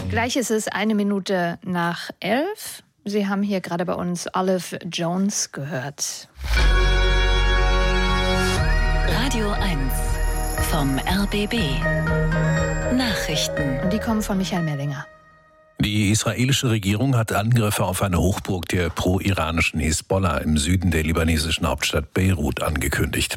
Gleich ist es 11:01. Sie haben hier gerade bei uns Olive Jones gehört. Radio 1 vom RBB. Nachrichten. Und die kommen von Michael Merlinger. Die israelische Regierung hat Angriffe auf eine Hochburg der pro-iranischen Hisbollah im Süden der libanesischen Hauptstadt Beirut angekündigt.